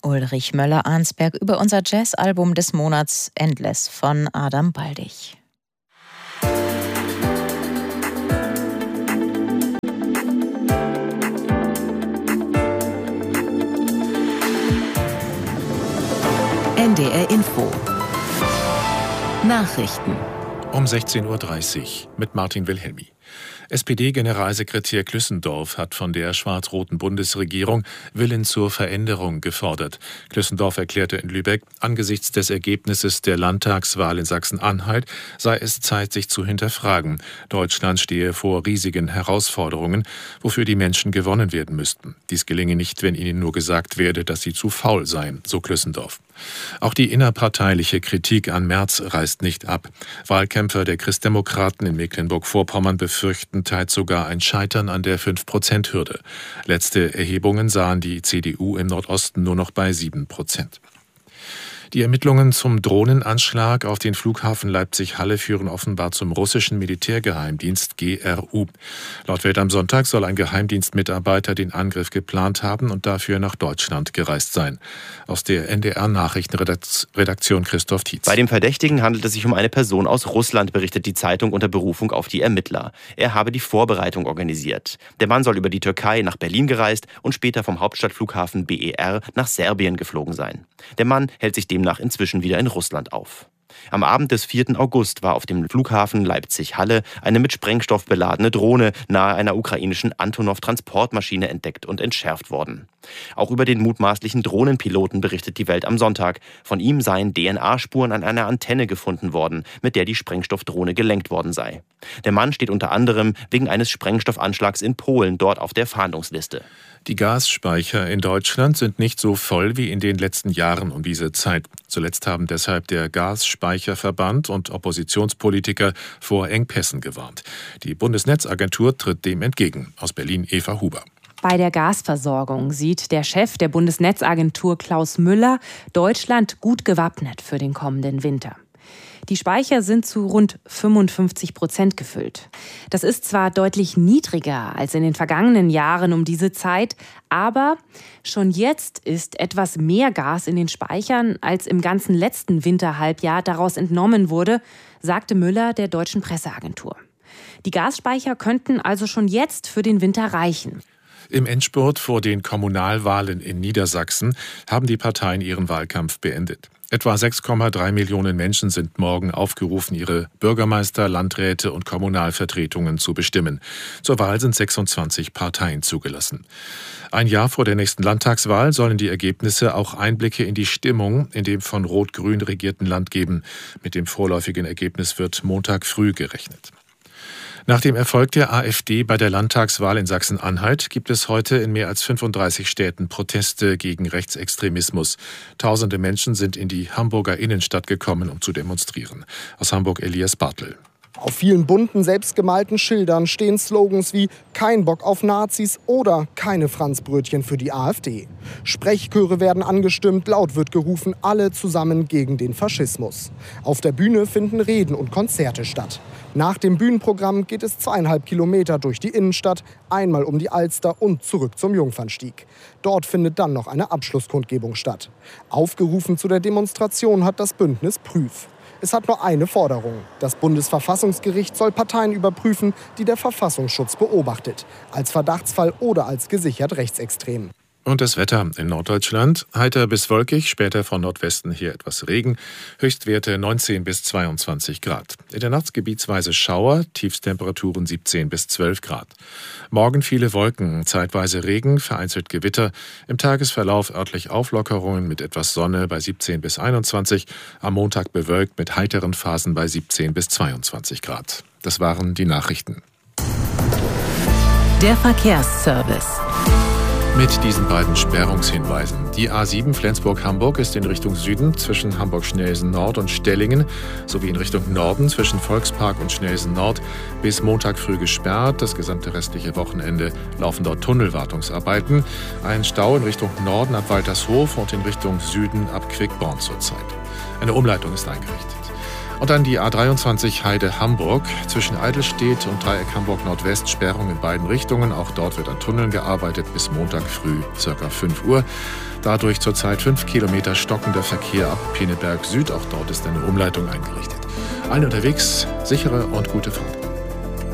Ulrich Möller-Arnsberg über unser Jazzalbum des Monats Endless von Adam Baldig. NDR Info Nachrichten um 16:30 Uhr mit Martin Wilhelmi. SPD-Generalsekretär Klüssendorf hat von der schwarz-roten Bundesregierung Willen zur Veränderung gefordert. Klüssendorf erklärte in Lübeck, angesichts des Ergebnisses der Landtagswahl in Sachsen-Anhalt sei es Zeit, sich zu hinterfragen. Deutschland stehe vor riesigen Herausforderungen, wofür die Menschen gewonnen werden müssten. Dies gelinge nicht, wenn ihnen nur gesagt werde, dass sie zu faul seien, so Klüssendorf. Auch die innerparteiliche Kritik an Merz reißt nicht ab. Wahlkämpfer der Christdemokraten in Mecklenburg-Vorpommern befürchten teils sogar ein Scheitern an der 5%-Hürde. Letzte Erhebungen sahen die CDU im Nordosten nur noch bei 7%. Die Ermittlungen zum Drohnenanschlag auf den Flughafen Leipzig-Halle führen offenbar zum russischen Militärgeheimdienst GRU. Laut Welt am Sonntag soll ein Geheimdienstmitarbeiter den Angriff geplant haben und dafür nach Deutschland gereist sein. Aus der NDR-Nachrichtenredaktion Christoph Tietz. Bei dem Verdächtigen handelt es sich um eine Person aus Russland, berichtet die Zeitung unter Berufung auf die Ermittler. Er habe die Vorbereitung organisiert. Der Mann soll über die Türkei nach Berlin gereist und später vom Hauptstadtflughafen BER nach Serbien geflogen sein. Der Mann hält sich demnach inzwischen wieder in Russland auf. Am Abend des 4. August war auf dem Flughafen Leipzig-Halle eine mit Sprengstoff beladene Drohne nahe einer ukrainischen Antonov-Transportmaschine entdeckt und entschärft worden. Auch über den mutmaßlichen Drohnenpiloten berichtet die Welt am Sonntag. Von ihm seien DNA-Spuren an einer Antenne gefunden worden, mit der die Sprengstoffdrohne gelenkt worden sei. Der Mann steht unter anderem wegen eines Sprengstoffanschlags in Polen dort auf der Fahndungsliste. Die Gasspeicher in Deutschland sind nicht so voll wie in den letzten Jahren um diese Zeit. Zuletzt haben deshalb der Gasspeicherverband und Oppositionspolitiker vor Engpässen gewarnt. Die Bundesnetzagentur tritt dem entgegen. Aus Berlin Eva Huber. Bei der Gasversorgung sieht der Chef der Bundesnetzagentur Klaus Müller Deutschland gut gewappnet für den kommenden Winter. Die Speicher sind zu rund 55% gefüllt. Das ist zwar deutlich niedriger als in den vergangenen Jahren um diese Zeit, aber schon jetzt ist etwas mehr Gas in den Speichern, als im ganzen letzten Winterhalbjahr daraus entnommen wurde, sagte Müller der Deutschen Presseagentur. Die Gasspeicher könnten also schon jetzt für den Winter reichen. Im Endspurt vor den Kommunalwahlen in Niedersachsen haben die Parteien ihren Wahlkampf beendet. Etwa 6,3 Millionen Menschen sind morgen aufgerufen, ihre Bürgermeister, Landräte und Kommunalvertretungen zu bestimmen. Zur Wahl sind 26 Parteien zugelassen. Ein Jahr vor der nächsten Landtagswahl sollen die Ergebnisse auch Einblicke in die Stimmung in dem von Rot-Grün regierten Land geben. Mit dem vorläufigen Ergebnis wird Montag früh gerechnet. Nach dem Erfolg der AfD bei der Landtagswahl in Sachsen-Anhalt gibt es heute in mehr als 35 Städten Proteste gegen Rechtsextremismus. Tausende Menschen sind in die Hamburger Innenstadt gekommen, um zu demonstrieren. Aus Hamburg Elias Bartel. Auf vielen bunten, selbstgemalten Schildern stehen Slogans wie „Kein Bock auf Nazis" oder „Keine Franzbrötchen für die AfD". Sprechchöre werden angestimmt, laut wird gerufen, alle zusammen gegen den Faschismus. Auf der Bühne finden Reden und Konzerte statt. Nach dem Bühnenprogramm geht es 2,5 Kilometer durch die Innenstadt, einmal um die Alster und zurück zum Jungfernstieg. Dort findet dann noch eine Abschlusskundgebung statt. Aufgerufen zu der Demonstration hat das Bündnis Prüf. Es hat nur eine Forderung. Das Bundesverfassungsgericht soll Parteien überprüfen, die der Verfassungsschutz beobachtet, als Verdachtsfall oder als gesichert rechtsextrem. Und das Wetter in Norddeutschland, heiter bis wolkig, später von Nordwesten her etwas Regen, Höchstwerte 19 bis 22 Grad. In der Nacht gebietsweise Schauer, Tiefstemperaturen 17 bis 12 Grad. Morgen viele Wolken, zeitweise Regen, vereinzelt Gewitter, im Tagesverlauf örtlich Auflockerungen mit etwas Sonne bei 17 bis 21, am Montag bewölkt mit heiteren Phasen bei 17 bis 22 Grad. Das waren die Nachrichten. Der Verkehrsservice. Mit diesen beiden Sperrungshinweisen. Die A7 Flensburg-Hamburg ist in Richtung Süden zwischen Hamburg-Schnelsen-Nord und Stellingen sowie in Richtung Norden zwischen Volkspark und Schnelsen-Nord bis Montag früh gesperrt. Das gesamte restliche Wochenende laufen dort Tunnelwartungsarbeiten. Ein Stau in Richtung Norden ab Waltershof und in Richtung Süden ab Quickborn zurzeit. Eine Umleitung ist eingerichtet. Und dann die A23 Heide-Hamburg. Zwischen Eidelstedt und Dreieck Hamburg-Nordwest Sperrung in beiden Richtungen. Auch dort wird an Tunneln gearbeitet bis Montag früh, ca. 5 Uhr. Dadurch zurzeit 5 Kilometer stockender Verkehr ab Pinneberg Süd. Auch dort ist eine Umleitung eingerichtet. Allen unterwegs sichere und gute Fahrt.